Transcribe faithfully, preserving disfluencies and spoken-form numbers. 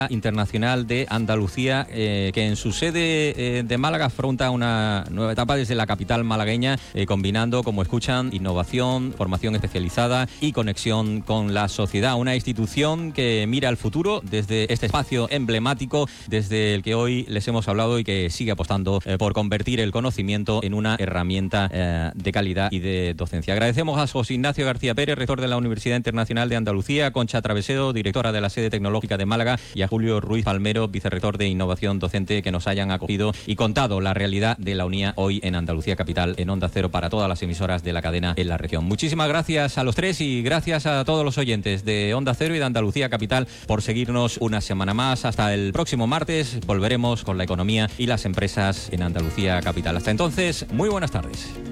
Internacional de Andalucía, eh, que en su sede eh, de Málaga afronta una nueva etapa desde la capital malagueña, eh, combinando, como escuchan, innovación, formación especializada y conexión con la sociedad. Una institución que mira al futuro desde este espacio emblemático, desde el que hoy les hemos hablado y que sigue apostando eh, por convertir el conocimiento en una herramienta eh, de calidad y de docencia. Agradecemos a José Ignacio García Pérez, rector de la Universidad Internacional de Andalucía, a Concha Travesedo, directora de la sede tecnológica de Málaga, y a Julio Ruiz Palmero, vicerrector de Innovación Docente, que nos hayan acogido y contado la realidad de la UNIA hoy en Andalucía Capital, en Onda Cero, para todas las emisoras de la cadena en la región. Muchísimas gracias a los tres y gracias a todos los oyentes de Onda Cero y de Andalucía Capital por seguirnos una semana más. Hasta el próximo martes volveremos con la economía y las empresas en Andalucía Capital. Hasta entonces, muy buenas tardes.